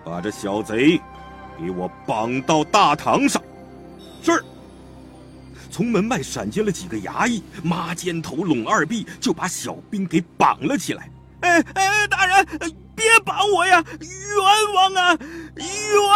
把这小贼给我绑到大堂上。 是。 从门外闪进了几个衙役，抹肩头拢二臂，就把小兵给绑了起来。 大人，别绑我呀，冤枉啊，冤